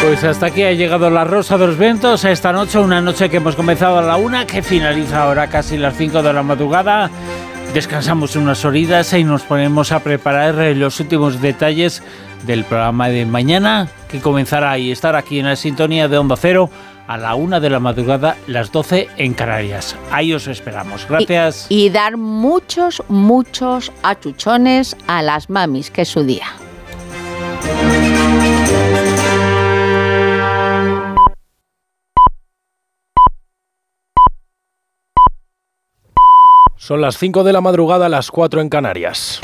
Pues hasta aquí ha llegado la Rosa de los Vientos a esta noche, una noche que hemos comenzado a la 1, que finaliza ahora casi las 5 de la madrugada. Descansamos unas horitas y nos ponemos a preparar los últimos detalles del programa de mañana, que comenzará y estar aquí en la sintonía de Onda Cero a la 1 de la madrugada, las 12 en Canarias. Ahí os esperamos. Gracias. Y dar muchos achuchones a las mamis, que es su día. Son las 5 de la madrugada, las 4 en Canarias.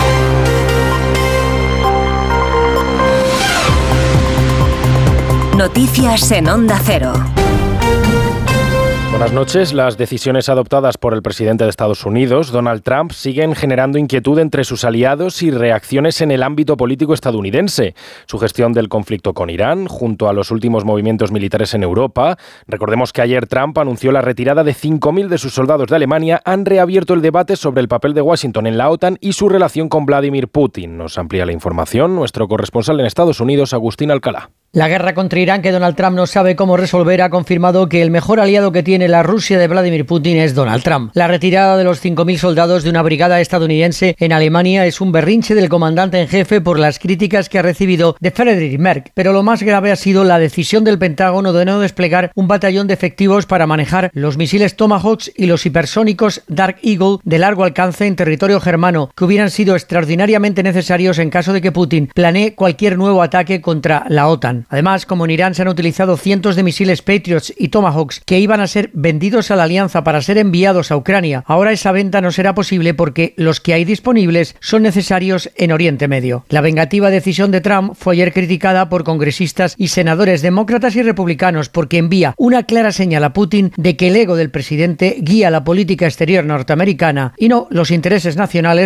Noticias en Onda Cero. Buenas noches. Las decisiones adoptadas por el presidente de Estados Unidos, Donald Trump, siguen generando inquietud entre sus aliados y reacciones en el ámbito político estadounidense. Su gestión del conflicto con Irán, junto a los últimos movimientos militares en Europa. Recordemos que ayer Trump anunció la retirada de 5.000 de sus soldados de Alemania. Han reabierto el debate sobre el papel de Washington en la OTAN y su relación con Vladimir Putin. Nos amplía la información nuestro corresponsal en Estados Unidos, Agustín Alcalá. La guerra contra Irán, que Donald Trump no sabe cómo resolver, ha confirmado que el mejor aliado que tiene la Rusia de Vladimir Putin es Donald Trump. La retirada de los 5.000 soldados de una brigada estadounidense en Alemania es un berrinche del comandante en jefe por las críticas que ha recibido de Friedrich Merz. Pero lo más grave ha sido la decisión del Pentágono de no desplegar un batallón de efectivos para manejar los misiles Tomahawk y los hipersónicos Dark Eagle de largo alcance en territorio germano, que hubieran sido extraordinariamente necesarios en caso de que Putin planee cualquier nuevo ataque contra la OTAN. Además, como en Irán se han utilizado cientos de misiles Patriots y Tomahawks que iban a ser vendidos a la alianza para ser enviados a Ucrania, ahora esa venta no será posible porque los que hay disponibles son necesarios en Oriente Medio. La vengativa decisión de Trump fue ayer criticada por congresistas y senadores demócratas y republicanos porque envía una clara señal a Putin de que el ego del presidente guía la política exterior norteamericana y no los intereses nacionales